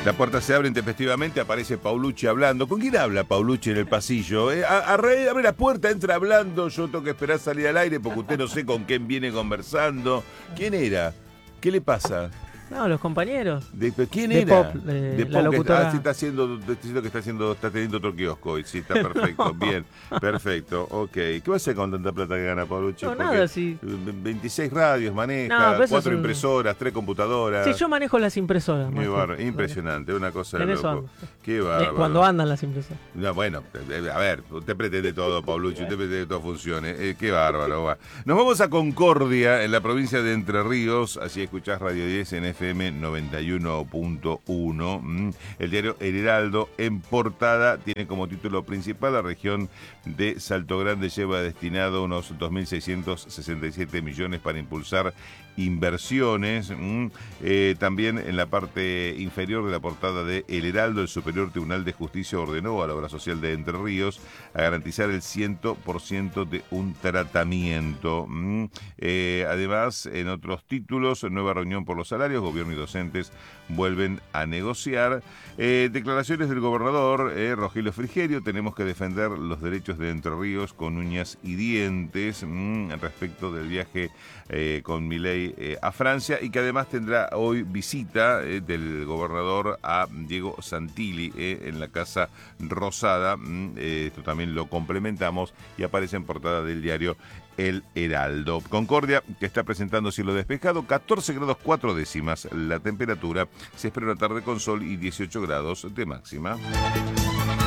La puerta se abre intempestivamente, aparece Paulucci hablando. ¿Con quién habla Paulucci en el pasillo? Abre la puerta, entra hablando, yo tengo que esperar salir al aire porque usted no sé con quién viene conversando. ¿Quién era? ¿Qué le pasa? No, los compañeros. ¿Quién de era? Pop, De la Pop, locutora. sí, está teniendo otro kiosco hoy. Sí, está perfecto, No. bien, perfecto, ok. ¿Qué va a hacer con tanta plata que gana Paulucci? No, Porque nada, sí. 26 radios maneja, No, pero eso 4 es un- impresoras, 3 computadoras. Sí, yo manejo las impresoras. Muy más bárbaro, impresionante, una cosa de En eso loco. ando. Qué bárbaro. Cuando andan las impresoras. No, bueno, a ver, usted pretende todo, Paulucci, usted pretende que todo funcione. Qué bárbaro, va. Nos vamos a Concordia, en la provincia de Entre Ríos. Así escuchás Radio 10 en FM 91.1. El diario El Heraldo, en portada, tiene como título principal: la región de Salto Grande lleva destinado unos 2.667 millones para impulsar inversiones. También en la parte inferior de la portada de El Heraldo, el Superior Tribunal de Justicia ordenó a la obra social de Entre Ríos a garantizar el 100% de un tratamiento. Además, en otros títulos, nueva reunión por los salarios, gobierno y docentes vuelven a negociar. Declaraciones del gobernador Rogelio Frigerio: tenemos que defender los derechos de Entre Ríos con uñas y dientes, respecto del viaje con Milei a Francia, y que además tendrá hoy visita del gobernador a Diego Santilli en la Casa Rosada. Esto también lo complementamos y aparece en portada del diario El Heraldo. Concordia, que está presentando cielo despejado, 14 grados 4 décimas la temperatura. Se espera una tarde con sol y 18 grados de máxima.